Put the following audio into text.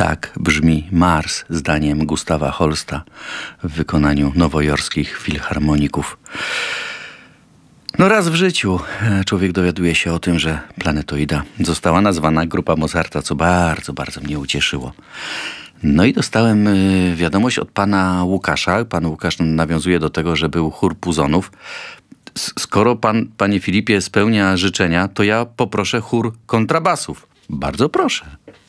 Tak brzmi Mars zdaniem Gustawa Holsta w wykonaniu nowojorskich filharmoników. No raz w życiu człowiek dowiaduje się o tym, że planetoida została nazwana grupa Mozarta, co bardzo, bardzo mnie ucieszyło. No i dostałem wiadomość od pana Łukasza. Pan Łukasz nawiązuje do tego, że był chór Puzonów. Skoro pan, panie Filipie, spełnia życzenia, to ja poproszę chór kontrabasów. Bardzo proszę.